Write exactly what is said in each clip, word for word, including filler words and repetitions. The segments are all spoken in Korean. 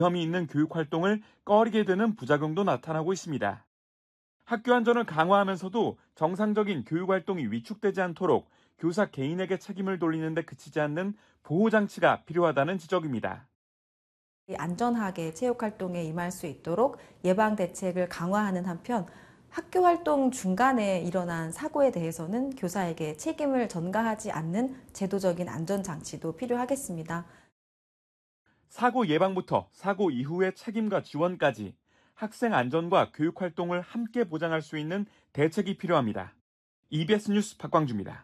위험이 있는 교육 활동을 꺼리게 되는 부작용도 나타나고 있습니다. 학교 안전을 강화하면서도 정상적인 교육 활동이 위축되지 않도록 교사 개인에게 책임을 돌리는 데 그치지 않는 보호장치가 필요하다는 지적입니다. 안전하게 체육활동에 임할 수 있도록 예방 대책을 강화하는 한편 학교 활동 중간에 일어난 사고에 대해서는 교사에게 책임을 전가하지 않는 제도적인 안전장치도 필요하겠습니다. 사고 예방부터 사고 이후의 책임과 지원까지 학생 안전과 교육 활동을 함께 보장할 수 있는 대책이 필요합니다. 이비에스 뉴스 박광주입니다.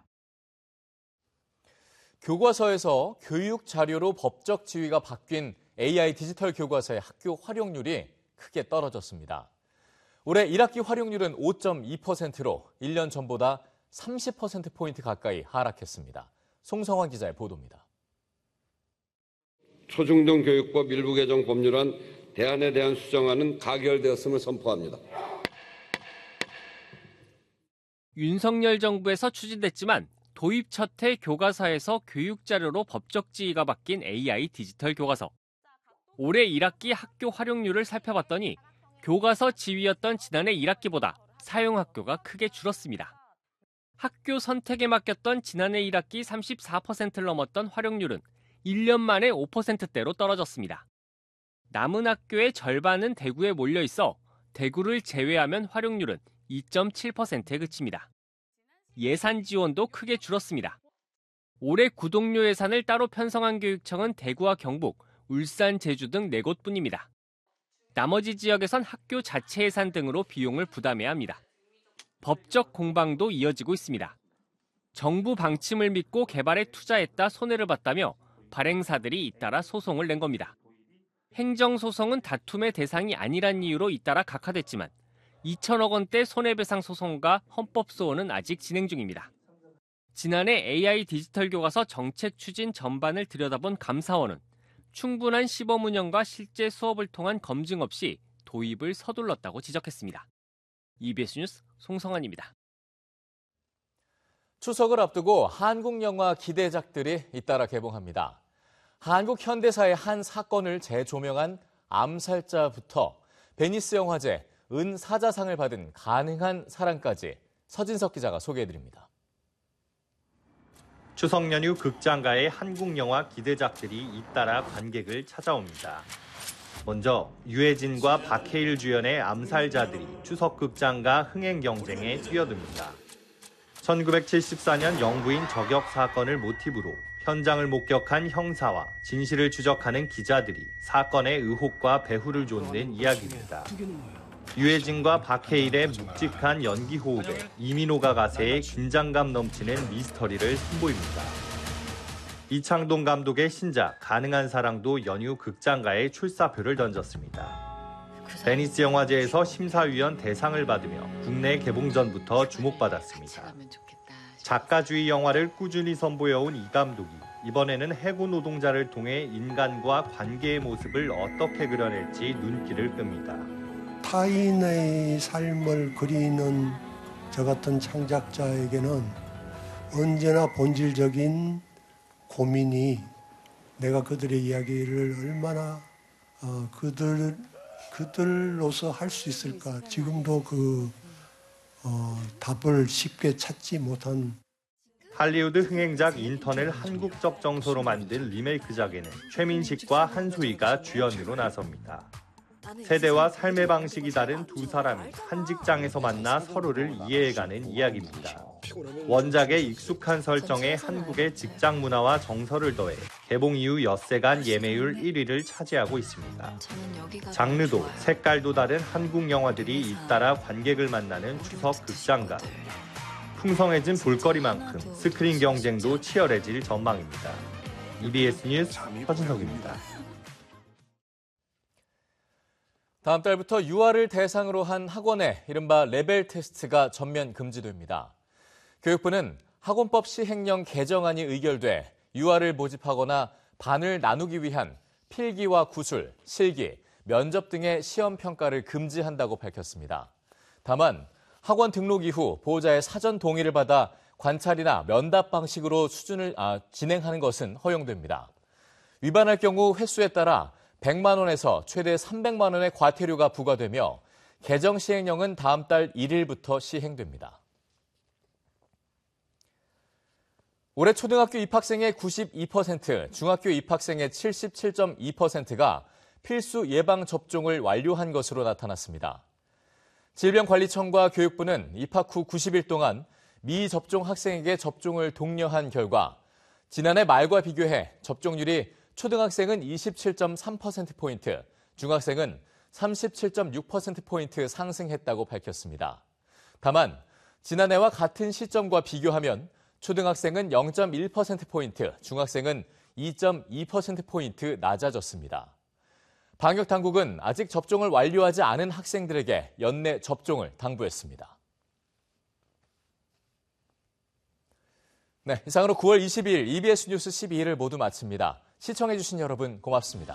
교과서에서 교육 자료로 법적 지위가 바뀐 에이아이 디지털 교과서의 학교 활용률이 크게 떨어졌습니다. 올해 일 학기 활용률은 오 점 이 퍼센트로 일 년 전보다 삼십 퍼센트포인트 가까이 하락했습니다. 송성환 기자의 보도입니다. 초중등 교육법 일부 개정 법률안 대안에 대한 수정안은 가결되었음을 선포합니다. 윤석열 정부에서 추진됐지만 도입 첫 해 교과서에서 교육 자료로 법적 지위가 바뀐 에이아이 디지털 교과서. 올해 일 학기 학교 활용률을 살펴봤더니 교과서 지위였던 지난해 일 학기보다 사용 학교가 크게 줄었습니다. 학교 선택에 맡겼던 지난해 일 학기 삼십사 퍼센트를 넘었던 활용률은 일 년 만에 오 퍼센트대로 떨어졌습니다. 남은 학교의 절반은 대구에 몰려 있어 대구를 제외하면 활용률은 이 점 칠 퍼센트에 그칩니다. 예산 지원도 크게 줄었습니다. 올해 구독료 예산을 따로 편성한 교육청은 대구와 경북, 울산, 제주 등 네 곳뿐입니다. 나머지 지역에선 학교 자체 예산 등으로 비용을 부담해야 합니다. 법적 공방도 이어지고 있습니다. 정부 방침을 믿고 개발에 투자했다 손해를 봤다며 발행사들이 잇따라 소송을 낸 겁니다. 행정소송은 다툼의 대상이 아니란 이유로 잇따라 각하됐지만 이천억 원대 손해배상 소송과 헌법소원은 아직 진행 중입니다. 지난해 에이아이 디지털 교과서 정책 추진 전반을 들여다본 감사원은 충분한 시범 운영과 실제 수업을 통한 검증 없이 도입을 서둘렀다고 지적했습니다. 이비에스 뉴스 송성환입니다. 추석을 앞두고 한국 영화 기대작들이 잇따라 개봉합니다. 한국 현대사의 한 사건을 재조명한 암살자부터 베니스 영화제 은사자상을 받은 가능한 사랑까지 서진석 기자가 소개해드립니다. 추석 연휴 극장가의 한국 영화 기대작들이 잇따라 관객을 찾아옵니다. 먼저 유해진과 박해일 주연의 암살자들이 추석 극장가 흥행 경쟁에 뛰어듭니다. 천구백칠십사 년 영부인 저격 사건을 모티브로 현장을 목격한 형사와 진실을 추적하는 기자들이 사건의 의혹과 배후를 좇는 이야기입니다. 유해진과 박해일의 묵직한 연기 호흡에 이민호가 가세의 긴장감 넘치는 미스터리를 선보입니다. 이창동 감독의 신작 가능한 사랑도 연휴 극장가에 출사표를 던졌습니다. 베니스 영화제에서 심사위원 대상을 받으며 국내 개봉 전부터 주목받았습니다. 작가주의 영화를 꾸준히 선보여온 이 감독이 이번에는 해고 노동자를 통해 인간과 관계의 모습을 어떻게 그려낼지 눈길을 끕니다. 타인의 삶을 그리는 저 같은 창작자에게는 언제나 본질적인 고민이 내가 그들의 이야기를 얼마나 어, 그들, 그들로서 할 수 있을까. 지금도 그 어, 답을 쉽게 찾지 못한. 할리우드 흥행작 인턴을 한국적 정서로 만든 리메이크작에는 최민식과 한소희가 주연으로 나섭니다. 세대와 삶의 방식이 다른 두 사람이 한 직장에서 만나 서로를 이해해가는 이야기입니다. 원작의 익숙한 설정에 한국의 직장 문화와 정서를 더해 개봉 이후 엿새간 예매율 일 위를 차지하고 있습니다. 장르도 색깔도 다른 한국 영화들이 잇따라 관객을 만나는 추석 극장가. 풍성해진 볼거리만큼 스크린 경쟁도 치열해질 전망입니다. 이비에스 뉴스 서진석입니다. 다음 달부터 유아를 대상으로 한 학원의 이른바 레벨 테스트가 전면 금지됩니다. 교육부는 학원법 시행령 개정안이 의결돼 유아를 모집하거나 반을 나누기 위한 필기와 구술, 실기, 면접 등의 시험 평가를 금지한다고 밝혔습니다. 다만 학원 등록 이후 보호자의 사전 동의를 받아 관찰이나 면담 방식으로 수준을 아, 진행하는 것은 허용됩니다. 위반할 경우 횟수에 따라 백만 원에서 최대 삼백만 원의 과태료가 부과되며 개정 시행령은 다음 달 일 일부터 시행됩니다. 올해 초등학교 입학생의 구십이 퍼센트, 중학교 입학생의 칠십칠 점 이 퍼센트가 필수 예방접종을 완료한 것으로 나타났습니다. 질병관리청과 교육부는 입학 후 구십 일 동안 미접종 학생에게 접종을 독려한 결과 지난해 말과 비교해 접종률이 초등학생은 이십칠 점 삼 퍼센트포인트, 중학생은 삼십칠 점 육 퍼센트포인트 상승했다고 밝혔습니다. 다만 지난해와 같은 시점과 비교하면 초등학생은 영 점 일 퍼센트포인트, 중학생은 이 점 이 퍼센트포인트 낮아졌습니다. 방역당국은 아직 접종을 완료하지 않은 학생들에게 연내 접종을 당부했습니다. 네, 이상으로 구월 이십일 이비에스 뉴스 십이 일을 모두 마칩니다. 시청해주신 여러분 고맙습니다.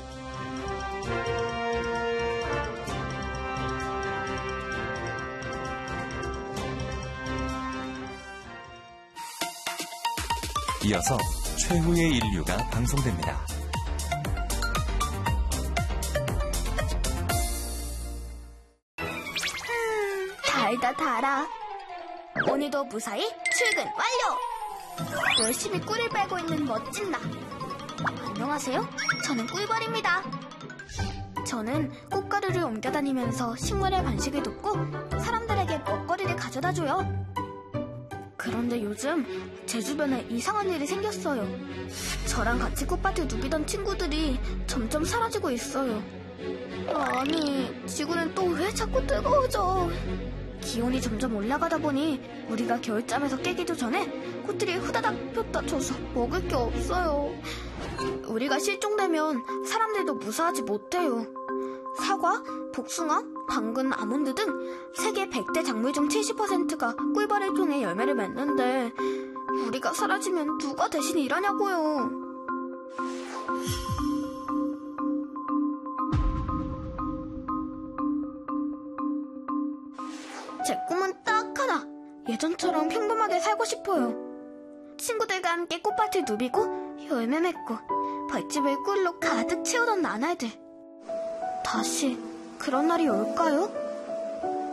이어서 최후의 인류가 방송됩니다. 음, 달다 달아. 오늘도 무사히 출근 완료! 열심히 꿀을 빨고 있는 멋진 나. 안녕하세요. 저는 꿀벌입니다. 저는 꽃가루를 옮겨다니면서 식물의 번식을 돕고 사람들에게 먹거리를 가져다줘요. 그런데 요즘 제 주변에 이상한 일이 생겼어요. 저랑 같이 꽃밭을 누비던 친구들이 점점 사라지고 있어요. 아니, 지구는 또 왜 자꾸 뜨거워져? 기온이 점점 올라가다 보니 우리가 겨울잠에서 깨기도 전에 꽃들이 후다닥 폈다 져서 먹을 게 없어요. 우리가 실종되면 사람들도 무사하지 못해요. 사과, 복숭아, 당근, 아몬드 등 세계 백 대 작물 중 칠십 퍼센트가 꿀벌을 통해 열매를 맺는데 우리가 사라지면 누가 대신 일하냐고요. 제 꿈은 딱 하나. 예전처럼 평범하게 살고 싶어요. 친구들과 함께 꽃밭을 누비고 열매 맺고 벌집을 꿀로 가득 채우던 나날들. 다시 그런 날이 올까요?